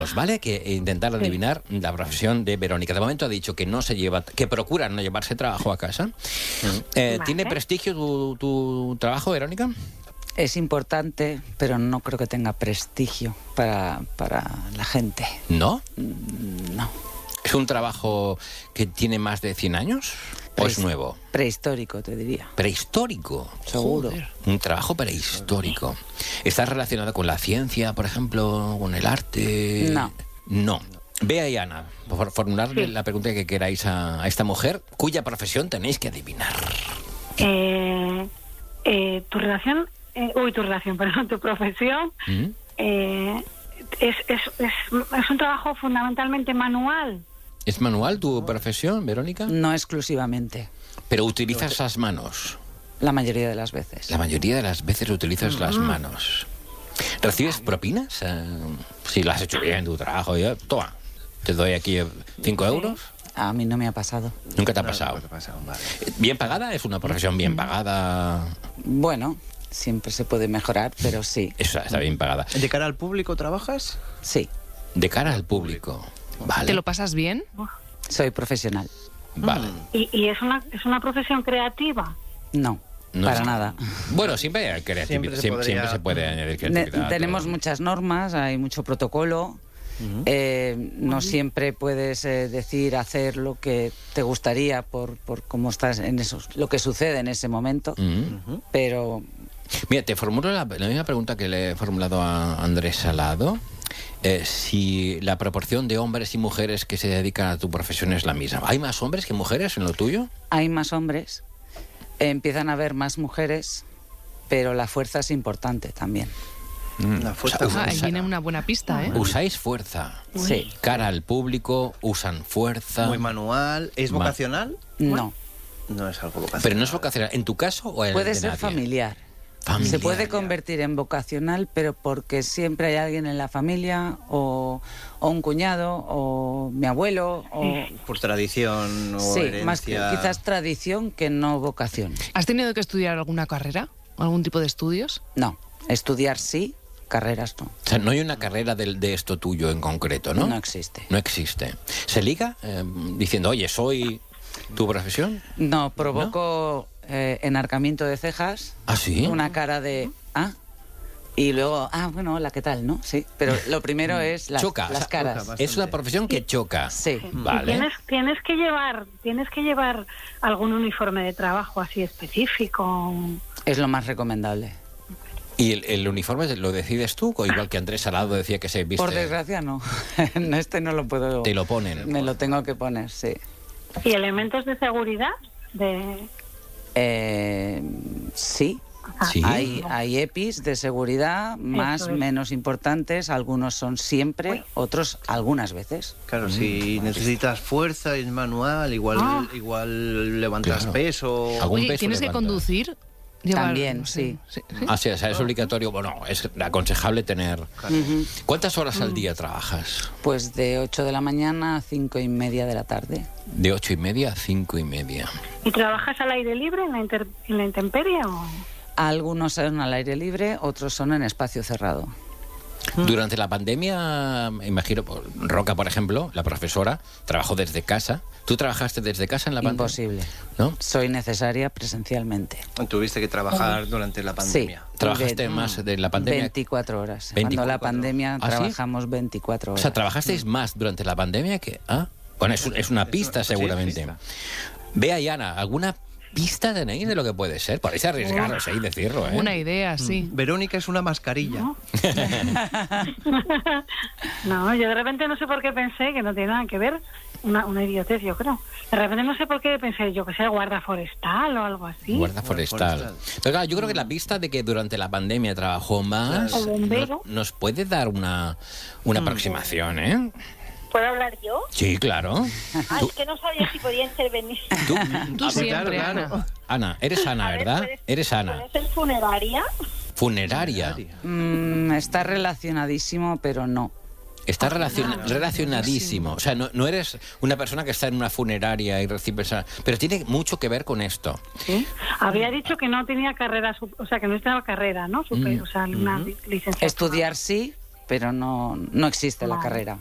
¿Vale? Que intentar adivinar la profesión de Verónica. De momento ha dicho que no se lleva, que procura no llevarse trabajo a casa. ¿Tiene prestigio tu trabajo, Verónica? Es importante, pero no creo que tenga prestigio para la gente. ¿No? No. ¿Es un trabajo que tiene más de 100 años? ¿O es nuevo? Prehistórico, te diría. ¿Prehistórico? Seguro. Joder, un trabajo prehistórico. ¿Está relacionado con la ciencia, por ejemplo, con el arte? No. No. Bea y Ana, por formularle la pregunta que queráis a esta mujer, cuya profesión tenéis que adivinar. Tu profesión es un trabajo fundamentalmente manual. ¿Es manual tu profesión, Verónica? No exclusivamente. Pero utilizas las manos. La mayoría de las veces. La mayoría de las veces utilizas las manos. ¿Recibes propinas? Si lo has hecho bien tu trabajo, toma, te doy aquí 5 euros. A mí no me ha pasado. ¿Nunca te ha pasado? Vale. ¿Bien pagada? ¿Es una profesión bien pagada? Bueno, siempre se puede mejorar, pero sí. Está bien pagada. ¿De cara al público trabajas? Sí. De cara al público. Vale. ¿Te lo pasas bien? Soy profesional. Vale. ¿Y es una profesión creativa? No, para nada. Bueno, siempre hay creatividad. Siempre se puede añadir creatividad. Tenemos muchas normas, hay mucho protocolo. No siempre puedes hacer lo que te gustaría por cómo estás en eso, lo que sucede en ese momento, pero... Mira, te formulo la misma pregunta que le he formulado a Andrés Salado. Si la proporción de hombres y mujeres que se dedican a tu profesión es la misma. ¿Hay más hombres que mujeres en lo tuyo? Hay más hombres, empiezan a haber más mujeres, pero la fuerza es importante también. La fuerza. Ahí viene una buena pista, ¿eh? ¿Usáis fuerza? Sí. Cara al público, usan fuerza. Muy manual. ¿Es vocacional? No. No es algo vocacional. Pero no es vocacional. ¿En tu caso o en Puede el de ser nadie? familiar. Se puede convertir en vocacional, pero porque siempre hay alguien en la familia, o un cuñado, o mi abuelo, o... Por tradición o sí, herencia. más que quizás tradición que no vocación. ¿Has tenido que estudiar alguna carrera? ¿Algún tipo de estudios? No, estudiar sí, carreras no. O sea, no hay una carrera de esto tuyo en concreto, ¿no? No existe. No existe. ¿Se liga diciendo, oye, soy tu profesión? No, provoco enarcamiento de cejas. ¿Ah, sí? Una cara de... Y luego, bueno, hola, ¿qué tal? ¿No? Sí, pero lo primero es las caras. Es una profesión que choca. Sí. Vale. Tienes que llevar algún uniforme de trabajo así específico. Es lo más recomendable. ¿Y el uniforme lo decides tú? O igual que Andrés Salado decía que se viste... Por desgracia no. No lo puedo... Te lo ponen. Me lo tengo que poner, sí. ¿Y elementos de seguridad? Sí. ¿Sí? Hay EPIs de seguridad, más, menos importantes. Algunos son siempre, otros algunas veces. Claro, si necesitas fuerza, es manual, igual levantas peso. ¿Algún Oye, peso ¿tienes que levantas? conducir? También, sí. ¿Sí? Sí, o sea, es obligatorio, bueno, es aconsejable tener... ¿Cuántas horas al día trabajas? Pues de 8 de la mañana a 5:30 de la tarde. De 8:30 a 5:30. ¿Y trabajas al aire libre, en la intemperie o...? Algunos son al aire libre, otros son en espacio cerrado. Durante la pandemia, me imagino, Roca, por ejemplo, la profesora, trabajó desde casa. ¿Tú trabajaste desde casa en la pandemia? Imposible. ¿No? Soy necesaria presencialmente. Tuviste que trabajar durante la pandemia. Sí. ¿Trabajaste más de la pandemia? 24 horas. 24. Cuando la pandemia ¿Ah, sí? trabajamos 24 O horas. sea, ¿trabajasteis más durante la pandemia que...? Bueno, es una pista seguramente. pista. Bea y Ana, ¿alguna pista tenéis de lo que puede ser? Podéis arriesgaros ahí, decirlo, ¿eh? Una idea, sí. Verónica es una mascarilla. No, yo de repente no sé por qué pensé que no tiene nada que ver, una idiotez, yo creo. De repente no sé por qué pensé, yo que sé, guarda forestal o algo así. Guarda forestal. Pero claro, yo creo que la pista de que durante la pandemia trabajó más O bombero. nos puede dar una aproximación, ¿eh? ¿Puedo hablar yo? Sí, claro. Es que no sabía si podía intervenir. Tú siempre, Ana. Ana, eres Ana, A ver, ¿verdad? ¿puedes- Eres Ana. ¿Puede ser funeraria? Funeraria. Está relacionadísimo, pero no. Está relacionadísimo. O sea, no eres una persona que está en una funeraria y recibe esa... Pero tiene mucho que ver con esto. ¿Sí? Había dicho que no tenía carrera, o sea, que no estaba carrera, ¿no? O sea, una licenciatura. Estudiar sí, pero no existe la carrera.